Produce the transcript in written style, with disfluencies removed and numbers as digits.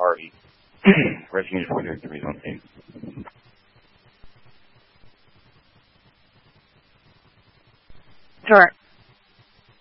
Harvey. Rescue Unit 433 is on scene. Sure.